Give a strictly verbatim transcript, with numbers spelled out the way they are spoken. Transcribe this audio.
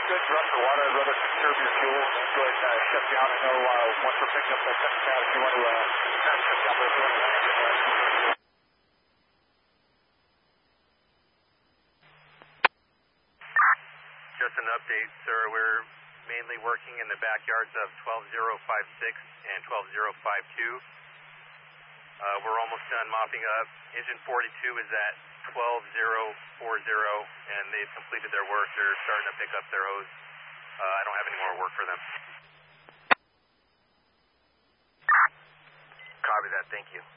good rush for water. I'd rather conserve your fuel. Go ahead and uh, shut down. I know uh, once we're picking up that second pad, if you want to uh, kind of shut down the engine, uh, just an update, sir. We're mainly working in the backyards of twelve zero five six and twelve zero five two. Uh, we're almost done mopping up. Engine forty-two is at twelve zero four zero, and they've completed their work. They're starting to pick up their hose. Uh, I don't have any more work for them. Copy that. Thank you.